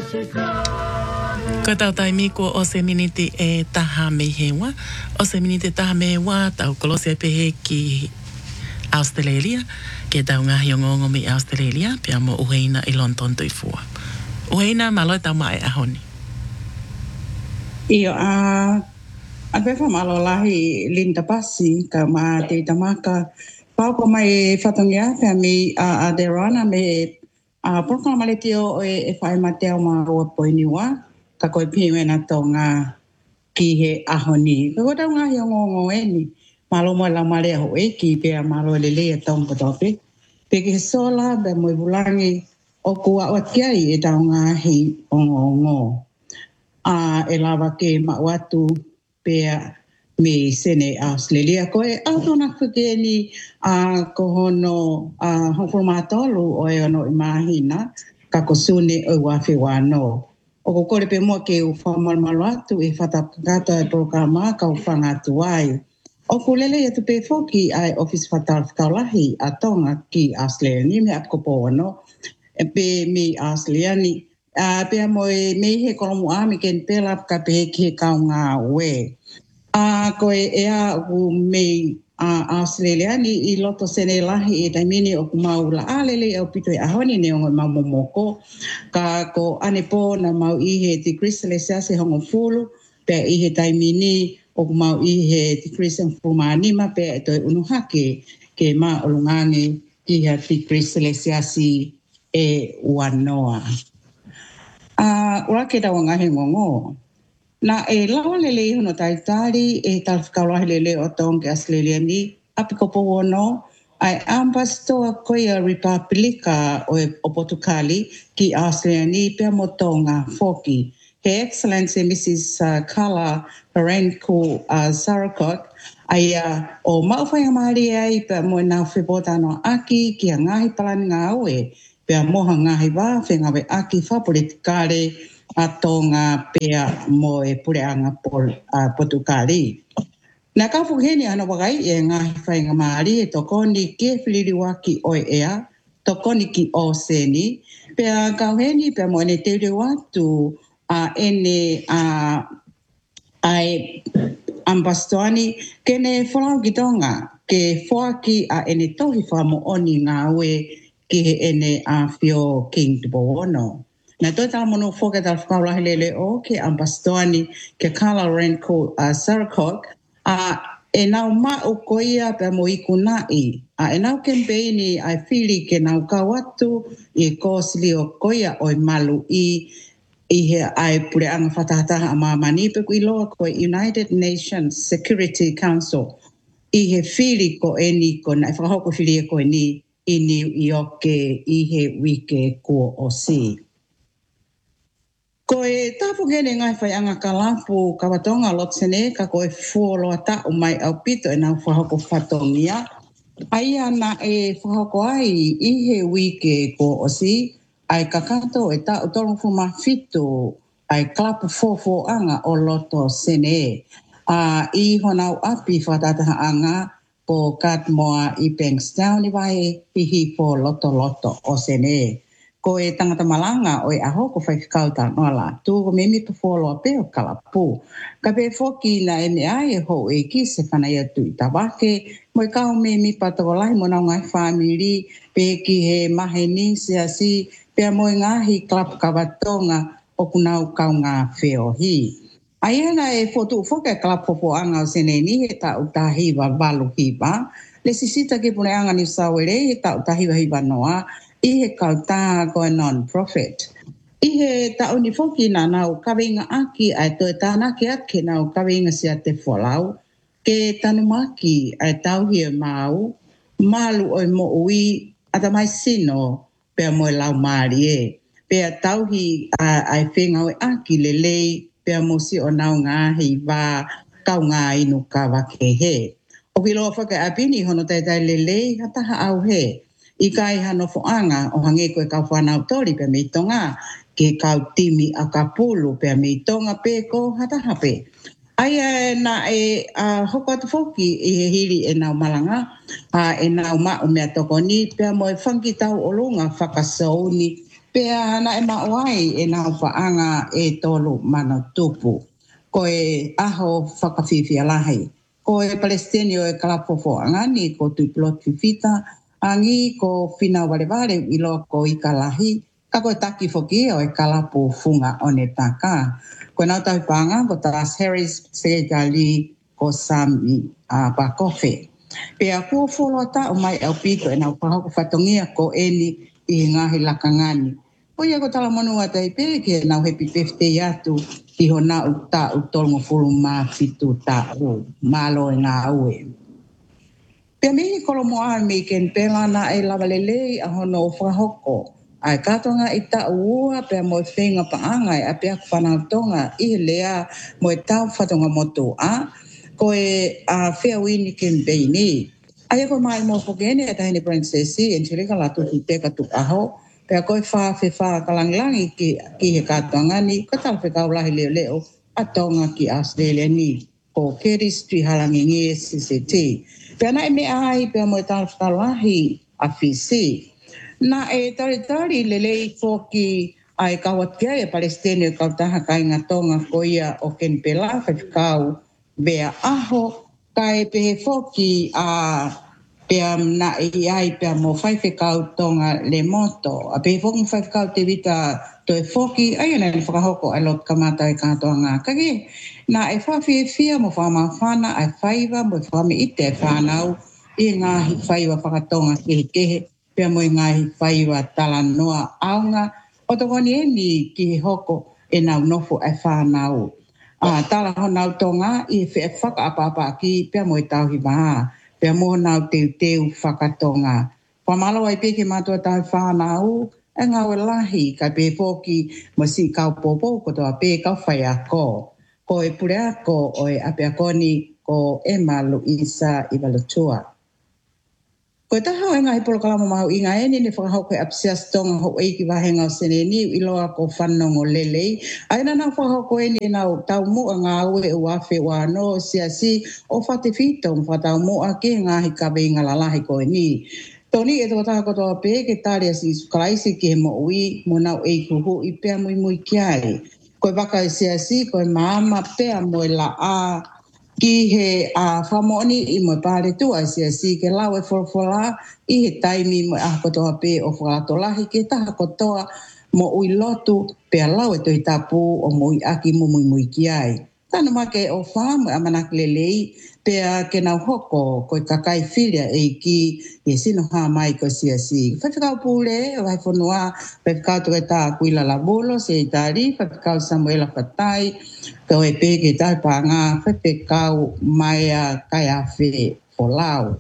Ko tau tai miko o se miniti e taha me hewa. O se miniti taha me hewa tau kolose pehe ki Australia. Ke tau ngahi o ngongo mi Australia. Pia mo uheina i London tui fua. Uheina malo tau mai ahoni. Iyo a befa malo lahi Linda Pasi ka ma te tamaka. Pauko mai whatongia pia mi a Derana me programa le tio e whae mateo ma roa poiniwa. Ka koe pimena tō ngā ki he ahoni. Ka koe tau ngahi o ngongo eni. Malo mo la mare ho e ki pia malo le lea tōngo tope. Peke he sola be mo bulangi o kua o kiai e tau ngahi o ngongo. E lava ke mawatu pia me sene Australia. Koe autona kuke ni kohono hokulmatolu o e ono imahina ka kosune o wafi wano. O ko kore pe mua ke u whamalmalo atu e whatapakata e programa ka u whangatu ai. O ko lele e tupe foki ai office whatalwhakaulahi a tonga ki Australia ni me apkopo ano. E pe me Australia ni. Pea moe me he kolomu ame ken pelap ka pe ki he kaunga we. Koe ea u me Australia ni i loto sene lahi e taimini o kumau la alele o pito e ahoni ne ongo mau momoko. Ka ko anepo na mau i he ti krisele sease hongo fulu. Pea i he taimini o kumau i he ti krisele fumanima pea e toi unuhake ke ma olungange i he ti krisele sease e wanoa. Ura ke tawa ngahe ngongo. Na e lawa lele hono taitari e talwhakaulahi lele o tonga Australia ni apikopo wono ai ambastoa koia Republika o Portugali ki Australia ni pia motonga foki. Her Excellency Mrs. Carla Perenco Sarakot ai o mauwhai amari ai pia mo nau whibota no aki ki a ngahi palani ngā aue pia moha ngahi wā whengawe aki whapolitikare a tonga pea mo e pureanga Portugali. Nā ka fuheni ana wakai e ngahi whainga maari e tokoni ke whiliriwaki oi ea, tokoni ki o seni, pea kauheni pea mo ene teure watu ene ai ambastoani kene whalau ki tonga ke whaki ene tohi whamo oni ngā ue ki he ene whio King Tupowono. Na toi tā mono whoka tā whakaulahi lele o ke ambastoani ke Carla Perenco Sarakot e nau mau koia pe mo iku nai. E nau kempeini ai whiri ke nau kawatu i kōsili o koia o malu i he ai pureanga whatahataha a mamani pe kui loa koe United Nations Security Council i he whiri ko eni ko na whakahoko whiri e koe ni i New York i he wike ko o si. Ko e tapu gene ngai whai anga ka lampu ka watonga lotsene ka koe fuoloa ta o mai au pito e nau whahoko whatongia. Ai ana e whahoko ai i he wike ko o si ai ka kato e ta o tolong fuma fito ai klapu fofo anga o loto sene. I honau api whatataha anga po katmoa i Bankstown i vai pihi po loto o sene. Ko e tangata malanga o e aho ko whai whikauta no la tu ko memi pa folo peo kalapu. Ka pe foki na ene ai e ho e ki se whanai atu i tawake mo e kao memi pa tawalahi mo nau ngai whamiri pe ki he maheni se asi pe mo e ngahi klap kawatonga o kunau kau ngā wheo hi. Ai ana e fotu foka klap popo anga o sene ni he ta utahiwa walu hiwa. Le sisita ke pune anga ni sawere he ta utahiwa hiwa noa. I he kauta koe non-profit. I he ta unifoki na nau kawinga aki ai toi tānaki ake nau kawinga sia te wholau. Ke tanumaki ai tauhia mau, malu oi mo ui ata mai sino pea moe lau maari e. Pea tauhi ai whenga oi aki lelei pea mo si o nau ngahi wā kau ngā inu ka wake he. O kiloa whaka apini hono taitai lelei hataha au he. I kai hano foanga o hange koe kau whanau tori pe mei tonga ke kau timi a kapulu pe mei tonga pe ko hatahape. Ai na e hoko atu foki i he hiri e nau malanga e nau mau mea toko ni pe mo e whanki tau olunga whakasauni Pea na e mawai e na whaanga e tolu mana tupu. Ko e aho whakawhiwhia lahi. Ko e Palestinio e kalapofo angani ko tui plot fifita, angi ko whina wale i loa ko i kalahi, ka koe taki whoki o e kalapo funga o ne taka. Ko nau tau panga ko Taras Harris se gali ko Sami Bakofe. Pea kua wholoata o mai au pito e nau pahoko whatongia ko eni i ngahi lakangani. O ia ko tala monua tai pe ke nau happy birthday atu i hona uta utolmo fulu ma fitu ta o malo e ngā ue. Pea mihi kolomo a me ken pelana e lawalelei a hono o whahoko. Ai katonga i ta ua pea mo e whenga paanga e a pea whanautonga i lea mo e tau whatonga motu a ko e a whea wini ken beini. Ai ko mai mo pokene e tahini princessi en chirika latu i teka tuk aho pea koe wha kalangilangi ki he katonga ni ko tala whekau lahi leo leo a tonga ki Australia ni ko Keris tui halangi ngie CCT. Pea na e me ai pea mo e tala whekau lahi a whisi. Na e tari lelei foki ai kawat kia e Palestinio kautaha kai ngā tonga ko ia o ken pela whekau bea aho kai pehe foki a pea na i ai pea mo whaiwhekau tonga le moto. A pehe foki mo whaiwhekau te vita to e foki ai ana ni whakahoko ai lot kamata e katoa ngā kage. Na e whawhiewhia mo whamawhana ai whaiva mo whame ite e whanau i ngāhi whaiva whakatonga kehe pea mo i ngāhi whaiva tala noa aunga o tokoni e ni ki he hoko e nau nofo ai whanau. Tala ho nau tonga i whi e whakaapapa ki pea mo i tauhi waha. Pea mo nau teu whakatonga. Whamalo ai peke matua tau whanau e ngau e lahi ka pe poki mo si kau popo ko toa pe kau whai ako. Ko e pure ako o e ape akoni ko Emma Luisa Ivalotua. Ko taha o ngai polo kalama mau i ngai ni whakahau koe apsias tonga ho eiki wahenga o sene ni i loa ko whanongo lelei. Aina nau whakahau koe ni nau tau mua ngā ue e wafe wano siasi o whate fito mwhatau mua ke ngahi kawe inga lalahi koe ni. Toni e toa taha kotoa pe ke tari asi sukalaisi ki he mo ui mo nau eiku hu i pea mui kiai. Koe waka e siasi koe maama pea mo e la a ki he whamoni i mo pāre tu ai siasi ke lau e wholwhola i he taimi mo a kotoa pe o whalatolahi ke taha kotoa mo ui lotu pea lau e toi tapu o mo i aki mo mui kiai. Tano make o whamu a manaki lelei pea ke nau hoko koe kakai whiria e ki e sino haa mai ko siasi. Whaiwhikau pūle o hai whanua, whaiwhikau tu e tā kuila la bolo se i tāri, whaiwhikau Samuela Fatai, ko e peke tai pāngā whaiwhikau mai a kai a whi o lau.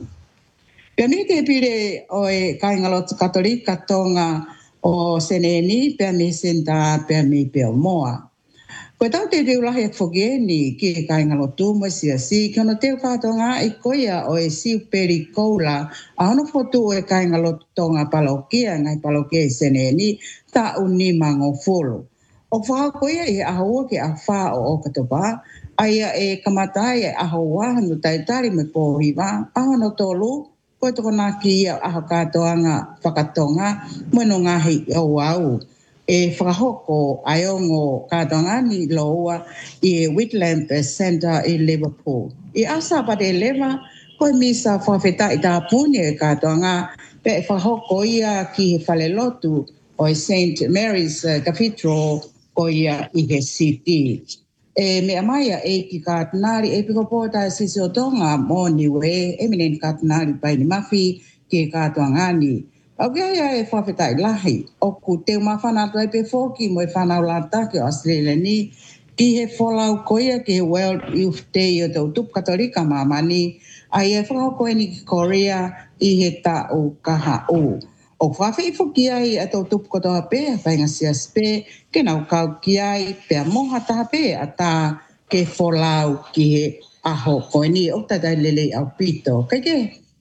Pea mi te pire o e kai ngalotu katolika tonga o seneni, pea mi senta, pea mi pea moa. Ko tau te teo lahi ak whogeni ki e kai ngalotu mo siasi, ki ono teo kātonga i koia o e siu peri koula, a ono fotu o e kai ngalotu tonga palokia, ngai palokia i seneni, ta uni mango fulu. O wha koia i ahua ke a wha o katopa, aia e kamatai e ahua hanu taitari me pōhiwa, ahono tolu, koe toko nā ki ia aho kātoanga whakatonga, moeno ngahi au au. E whakahoko aiongo kātangani loa i Whitlam Centre i Liverpool. I asa pa te lewa, koe misa whawheta i tā puni e kātanga, pe e whakahoko ia ki he whalelotu o i St. Mary's Cathedral ko ia i he city. E mea maia e ki kātanari e piko pōta e sisi o tonga mō niwe, e minen kātanari pai ni mawhi ki kātangani. Au kia e whawhetai lahi, o ku teo mawhana atu ai pe whoki mo e whanau lātake o Australia ni, ki he wholau koia ki he World Youth Day o tau tupu katolika mamani, ai e whakau koe ni ki Korea i he ta o kaha o. O whawhi i whoki ai a tau tupu katoa pe, a whainga sias pe, ke nau kau ki ai, pe a moha taha pe, a tā ke wholau ki he aho koe ni, o tatai lele au pito. Kai ke?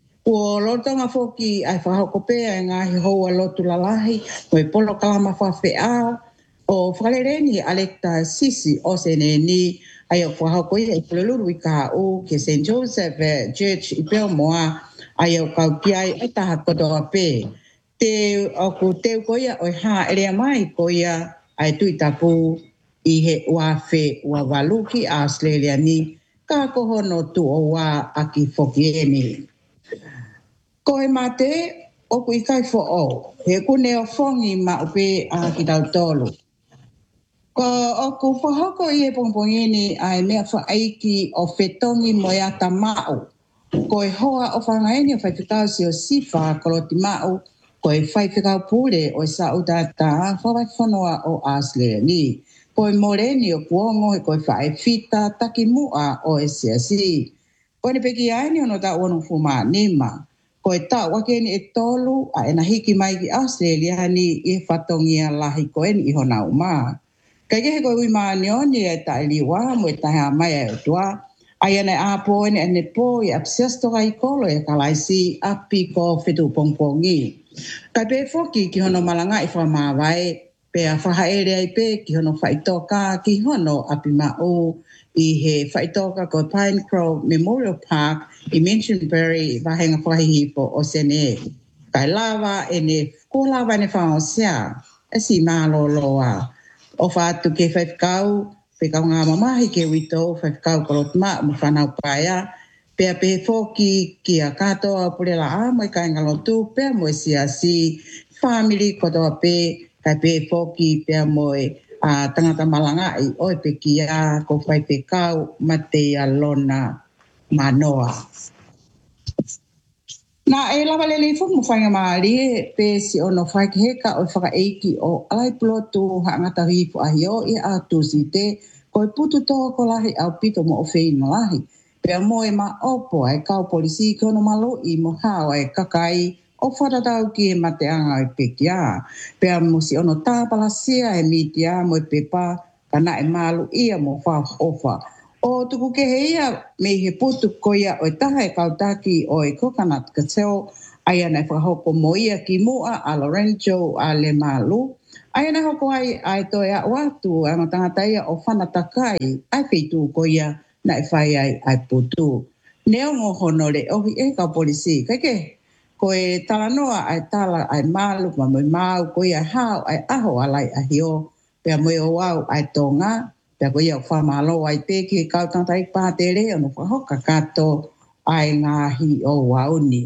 Ua lotonga foki ai whahoko pēa e ngāhi hoa lotu lalahi o e polo kalama whawhiao o whalereni Alekta Sisi o sene ni ai o whahoko ia i puleluru i ka o ke St. Joseph Church i Belmoa ai o kau ki ai e taha kotoa pē. te aku te koia o ha ele mai koia ai tui tapu I he wafe wa waluki Australia ni ka kohono tu o wa aki fokieni. Ko e mate o kui kai fo o he kune o fongi ma upe a ki tau tolu. Ko o ku whahoko I he pongpongini ai mea wha aiki o whetongi mo ata mao. Ko e hoa o whangaini o whaifitau si o sifa koloti mao ko e whaifitau pule o sa udata whawai whanoa o Australia ni. Ko e moreni o kuongo e ko e whae fita taki mua o e siasi. Ko e peki aini ono ta uonu fuma nima. Ko e ta wakeni e tolu a e na hiki mai ki Australia ni I whatongia lahi ko e ni iho nau maa. Kai kehe ko e wima nioni e ta iliwa mo e taha mai e tua. Ai ane a po ene ane po I absesto kai kolo e kalaisi api ko fitu pongpongi. Kai pe foki ki hono malanga I whamawai. Pe a whahaere ai pe ki hono whaitoka ki hono api mao I he whaitoka ko Pine Crow Memorial Park I Minchinbury wahenga whahihipo o sene. Kai lawa ene ko lawa ene whaosia e si maloloa. O whaatu ke whaifkau pe kau ngā mamahi ke wito whaifkau kolotma mo whanau paia. Pe a pe foki ki a katoa purela a mo I kai ngalotu pe mo siasi family kotoa pe kai pe foki pe moe a tangata malanga I oi pe kia ko whai pe kau mate a lona manoa. Na e lava lele fu mo whainga maari pe si ono whai heka o whaka eiki o alai plotu hangata hifu ahi o I a tūsite ko e putu toa ko lahi au pito mo o wheina lahi. Pe moe ma opo ai kau polisi kono malo I mo hao ai kakai o whatatau ki e mateanga e pekia. Pea mo si ono tāpalasia e mitia mo e pepa kana e malu ia mo whaofa. O tuku ke heia me he putu koia o e taha e kautaki o e coconut kateo ai ana e whahoko mo ia ki mua a Lorenzo a le malu. Ai ana hoko ai ai toi a watu a matangata ia o whanatakai ai whitu koia na e whai ai putu. Neo ngo honore ohi e ka polisi. Kake ko e talanoa ai tala ai malu ma moi mau ko ia hao ai aho alai ahio pe moi o wau ai tonga pe ko ia whamalo ai pe ki kautantai pātere ono whahoka kato ai ngahi o wau ni.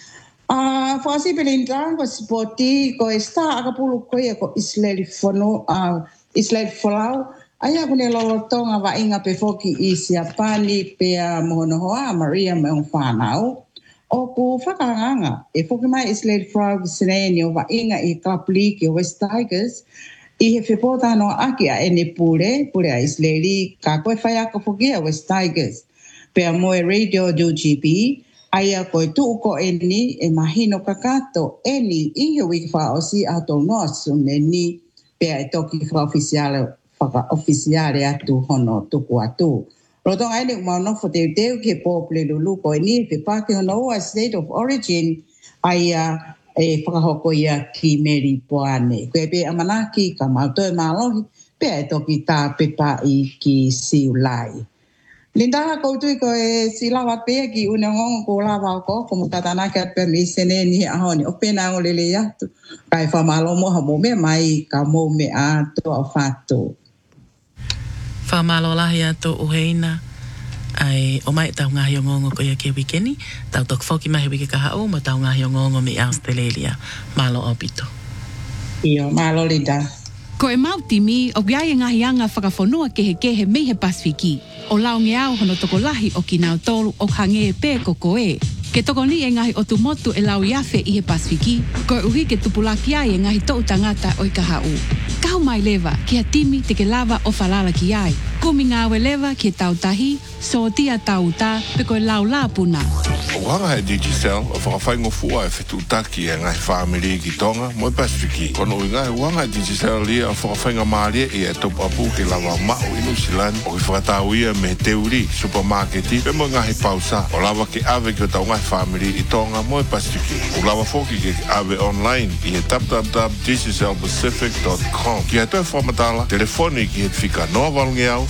Whasi pelindang ko spoti ko e sta akapulu ko ia ko Israeli Folau ai aku ne lolotonga wa inga pe foki I siapani pe mohonohoa Maria me on whanau. O ku whakanganga, e whoki mai Israeli Frog Sineni o wa inga I Club League o West Tigers, I he whipota no aki a ene pure a Israeli, ka koe whai aka whoki a West Tigers. Pea moe radio do GP, aia koe tuu ko eni e mahino kakato eni I he wiki wha osi a tau noa suneni, pea e toki whaka ofisiale atu hono tuku atu. Roto ai ne mau no fote teu ke pople lulu ko ni pe pa ke no a state of origin ai e whakahoko ia ki Mary Poane. Ko e pe amanaki ka mau toi malo pe to ki ta pe pa I ki siulai. Linda ko tu ko e silawa pe ki unong ko lava ko mo tatana ka pe mi sene ni a honi o pe na o lele ya tu kai fa malo mo ha mo me mai ka mo me a to afato. Whamalo lahi ato uheina ai o mai tau ngahi o ngongo ko ia ke wikeni tau tok whoki mahi wiki kaha o ma tau ngahi o ngongo mi Australia malo opito. Iyo, malo Linda. Ko e mauti mi o giai ngahi anga whakawhanua kehe me he Pasifiki o lao ngeau hono toko lahi o ki nao tolu o hange e pē ko koe. Ke toko ni e ngahi o tumotu e lau iafe I he Pasifiki ko e uhi ke tupulaki ai e ngahi tou tangata o I kahau. Kau mai lewa ki a timi te ke lava o whalala ki ai. Kumi ngāwe lewa ki e tautahi, so tia tauta pe ko e lau la puna. O hanga he Digicel o whakawhaingo fua e whetutaki e ngahi whamiri ki tonga mo I Pasifiki. Kono i ngahi wanga Digicel lia o whakawhainga maalia I e topu apu ke lava mao I Nusilani o ki whakatau ia me teuri supermarketi pe mo ngahi pausa o lava ki ave ki o tau ngahi whamiri I tonga mo I Pasifiki. O lava foki ki ave online I e www.digicelpacific.com. Ki he toi whamatala, telefoni ki he whika noa walungeau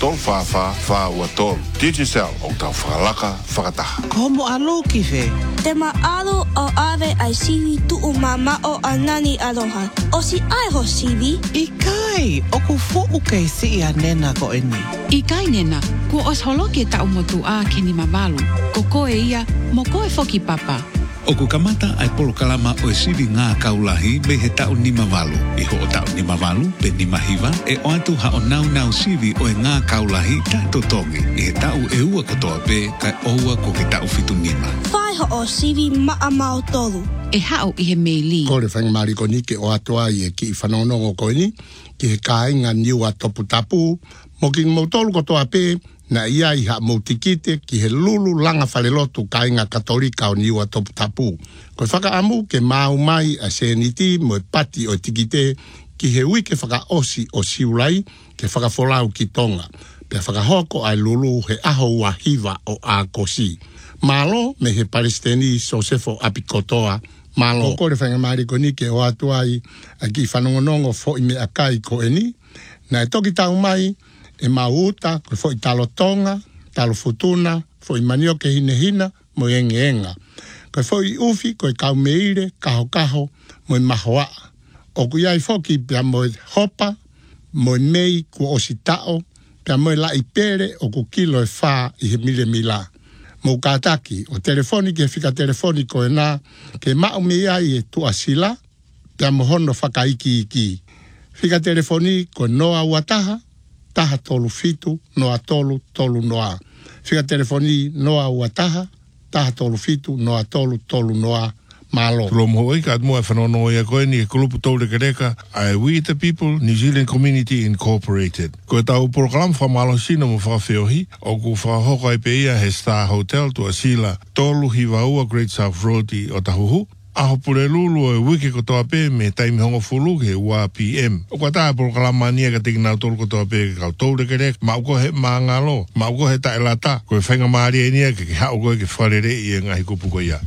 tol fa ua tol. Digicel o tau whakalaka whakataha. Komo alo ki fe. Te maalo o ave ai sivi tu o mama o anani aloha. O si ai ho sivi? I kai, o ku fo'u kei si ia nena ko eni. I kai nena, kua os holo ke tau motu a ke ni mamalu. Ko koe ia, mo koe foki papa. O ku kamata ai polo kalama o e sivi ngā kaulahi me he tau ni mavalu. I ho o tau ni mavalu, pe ni mahiwa, e o atu ha o nau sivi o e ngā kaulahi tato tongi. I he tau e ua katoa pe, kai oua ko ke tau fitu nima. Whai ho o sivi maa mau tolu. E hao i he meili. Ko le whangamari ko ni ke o atua i e ki i whanonongo ko ni, ki he kāinga niua topu tapu, mo ki ngau tolu katoa pe, na ia i ha mautikite ki he lulu langa whalelotu kāinga katolika o niua topu tapu. Ko whaka amu ke mau mai a seniti mo e pati o tikite ki he ui ke whaka osi o siulai ke whaka wholau ki tonga. Pe whaka hoko ai lulu he aho ua hiva o a kosi. Malo me he palestini Sosefo Apikotoa. Malo ko le whangamari ko ni ke o atuai a ki whanongonongo fo i me akai ko eni. Na e toki tau mai e mauta, ko foi talo tonga, talo futuna, foi manio ke hinehina, mo enga. Ko foi ufi, ko kau meire, kaho, mo mahoa. O ku iai foki pia mo hopa, mo mei ku ositao, pia mo la ipere o ku kilo e fa i he mila. Mo kataki, o telefoni ke fika telefoni ko e na, ke mau me iai e tu asila, pia mo hono whakaiki. Fika telefoni ko noa uataha, taha tolu fitu, noa tolu noa. Fika telefoni noa uataha, taha tolu fitu, noa tolu noa, malo. Tulo moho ika at mua whanono ia koe ni e kulupu tau reka reka ai We the People New Zealand Community Incorporated. Ko e tau program whamalo sino mo whawhiohi, o ku whahoko ai pe ia he Star Hotel tu asila tolu hiwaua Great South Road i o tahuhu. Aho pure lulu e wiki ko toa pe me taimi hongo fulu ke ua PM. O kwa taa proklama nia ka tiki nau tolu ko toa pe kau tau reke rek, ma uko he maangalo, ma uko he tae lata, ko e whainga maari e nia ke hao koe ke wharere i e ngahi kupu ko ia.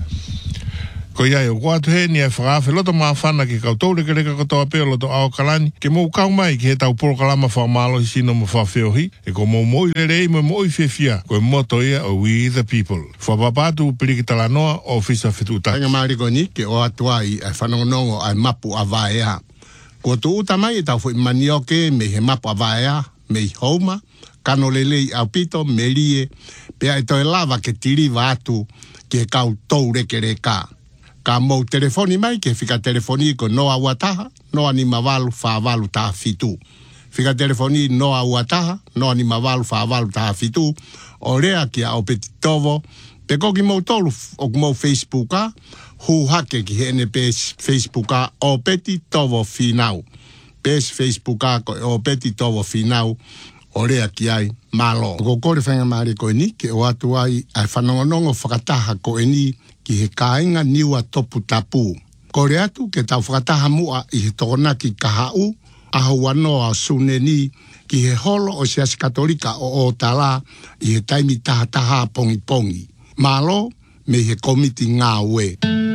Ko ia e o kuatu he nia whakawhi loto maa whana ki kau tau reke reka ko toa pe loto ao kalani, ke mou kau mai ki he tau proklama whamalo hi sino mo whawhiohi, e ko mou moi rei mo moi whiawhia, ko e moto ia o We the People. Whapapatu piriki talanoa o fisa whitutaki. Whainga maari ko ni ke o atua i ai whanongonongo ai mapu a vaea. Ko tu uta mai e tau fui manioke me he mapu a vaea, me i houma, kano lelei au pito, me lie, pea e toi lava ke tiri vatu ke kau tau reke reka. Ka mou telefoni mai ke fika telefoni ko noa uataha, noa ni mavalu whaavalu taha fitu. Fika telefoni noa uataha, noa ni mavalu whaavalu taha fitu, o rea ki a o peti tovo, pe koki mou tolu o mou Facebooka, hu hake ki hene pes Facebooka o peti tovo finau. Pes Facebooka ko o peti tovo finau, o rea ki ai malo. Ko kore whenga maare ko eni, ke o atu ai ai whanongonongo whakataha ko eni, ki he kāinga niua topu tapu. Kore atu ke tau whakataha mua i he tokonaki kahau, aho wanoa suneni ki he holo o siasi katolika o tala i he taimi taha pongi. Malo me he komiti ngā ue.